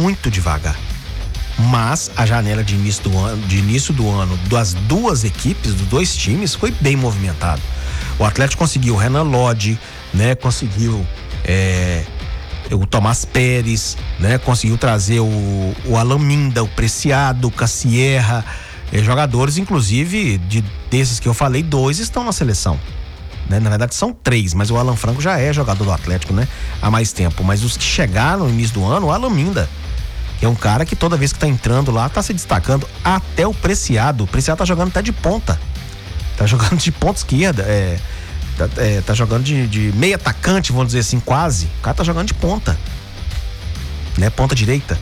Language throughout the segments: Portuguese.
muito devagar. Mas a janela de início do ano das duas equipes, dos dois times, foi bem movimentado. O Atlético conseguiu o Renan Lodge, né? Conseguiu o Tomás Pérez, né? Conseguiu trazer o Alan Minda, o Preciado, o Cassierra, jogadores, inclusive, desses que eu falei, 2 estão na seleção. Né? Na verdade são 3, mas o Alan Franco já é jogador do Atlético, né? Há mais tempo. Mas os que chegaram no início do ano, o Alan Minda, que é um cara que toda vez que tá entrando lá, tá se destacando. Até o Preciado. O Preciado tá jogando até de ponta. Tá jogando de ponta esquerda. Tá jogando de meio atacante, vamos dizer assim, quase. O cara tá jogando de ponta. Né? Ponta direita.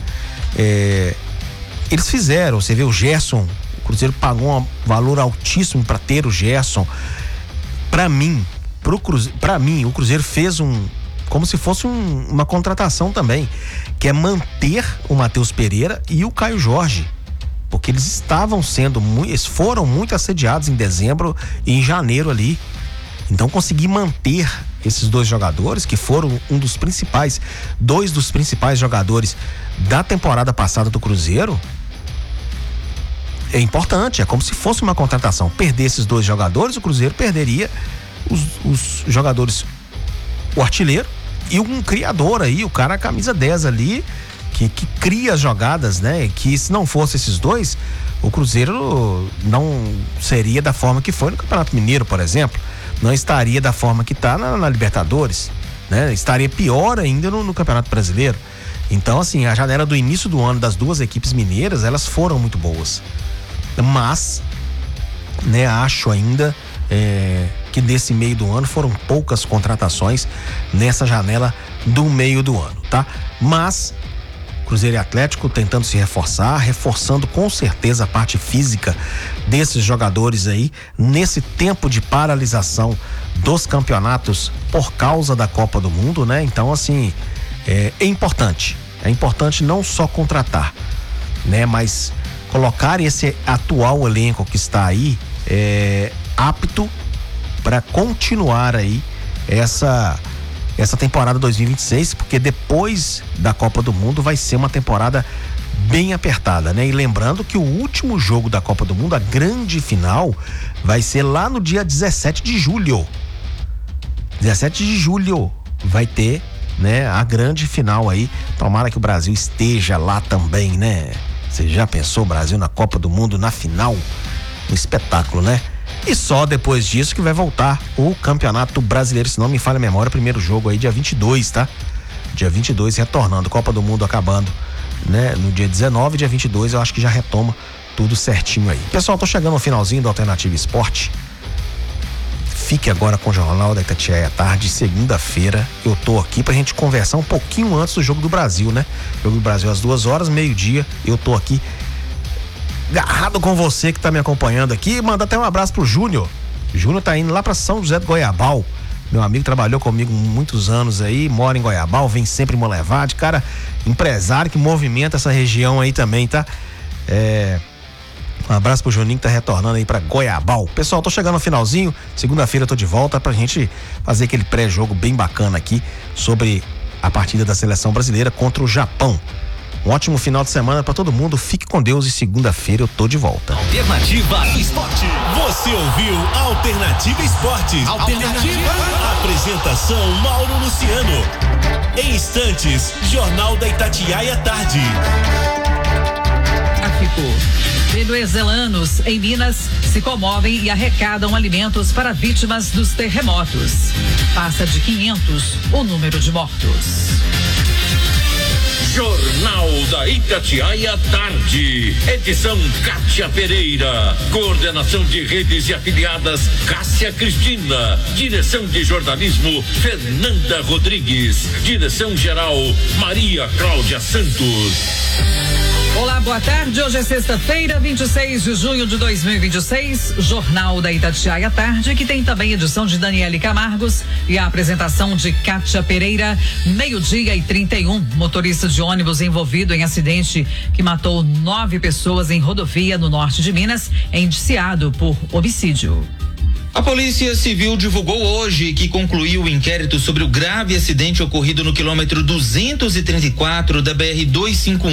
Eles fizeram, você vê o Gerson, o Cruzeiro pagou um valor altíssimo para ter o Gerson. Para mim, o Cruzeiro fez como se fosse uma contratação também, que é manter o Matheus Pereira e o Caio Jorge, porque eles foram muito assediados em dezembro e em janeiro ali. Então conseguir manter esses 2 jogadores, que foram dois dos principais jogadores da temporada passada do Cruzeiro, é importante, é como se fosse uma contratação. Perder esses 2 jogadores, o Cruzeiro perderia os jogadores, o artilheiro e um criador aí, o cara camisa 10 ali, que cria as jogadas, né? Que se não fosse esses 2, o Cruzeiro não seria da forma que foi no Campeonato Mineiro, por exemplo. Não estaria da forma que está na Libertadores, né? Estaria pior ainda no Campeonato Brasileiro. Então, assim, a janela do início do ano das 2 equipes mineiras, elas foram muito boas. Mas, né, acho ainda que nesse meio do ano foram poucas contratações nessa janela do meio do ano, tá? Mas Cruzeiro e Atlético tentando se reforçando com certeza a parte física desses jogadores aí nesse tempo de paralisação dos campeonatos por causa da Copa do Mundo, né? Então, assim, é importante não só contratar, né? Mas colocar esse atual elenco que está aí apto para continuar aí essa temporada 2026, porque depois da Copa do Mundo vai ser uma temporada bem apertada, né? E lembrando que o último jogo da Copa do Mundo, a grande final, vai ser lá no dia 17 de julho. 17 de julho vai ter, né, a grande final aí. Tomara que o Brasil esteja lá também, né? Você já pensou o Brasil na Copa do Mundo, na final? Um espetáculo, né? E só depois disso que vai voltar o Campeonato Brasileiro, se não me falha a memória, primeiro jogo aí dia 22, tá? Dia 22 retornando, Copa do Mundo acabando, né? No dia 19, dia 22 eu acho que já retoma tudo certinho aí. Pessoal, tô chegando ao finalzinho do Alternativa Esporte. Fique agora com o Jornal da Itatiaia à tarde, segunda-feira. Eu tô aqui pra gente conversar um pouquinho antes do Jogo do Brasil, né? Jogo do Brasil às 2h, meio-dia. Eu tô aqui agarrado com você que tá me acompanhando aqui. Manda até um abraço pro Júnior. Júnior tá indo lá pra São José do Goiabal. Meu amigo trabalhou comigo muitos anos aí, mora em Goiabal, vem sempre em Molevade, cara, empresário que movimenta essa região aí também, tá? Um abraço pro Juninho que tá retornando aí pra Goiabal. Pessoal, tô chegando no finalzinho, segunda-feira eu tô de volta pra gente fazer aquele pré-jogo bem bacana aqui sobre a partida da seleção brasileira contra o Japão. Um ótimo final de semana pra todo mundo, fique com Deus e segunda-feira eu tô de volta. Alternativa Esporte. Você ouviu Alternativa Esporte. Alternativa. Apresentação Mauro Luciano. Em instantes, Jornal da Itatiaia à tarde. Venezuelanos em Minas se comovem e arrecadam alimentos para vítimas dos terremotos. Passa de 500 o número de mortos. Jornal da Itatiaia à tarde. Edição Kátia Pereira. Coordenação de redes e afiliadas Cássia Cristina. Direção de jornalismo Fernanda Rodrigues. Direção geral Maria Cláudia Santos. Olá, boa tarde. Hoje é sexta-feira, 26 de junho de 2026. Jornal da Itatiaia à tarde, que tem também edição de Daniele Camargos e a apresentação de Kátia Pereira. 12h31. Motorista de ônibus envolvido em acidente que matou 9 pessoas em rodovia no norte de Minas é indiciado por homicídio. A Polícia Civil divulgou hoje que concluiu o inquérito sobre o grave acidente ocorrido no quilômetro 234 da BR-251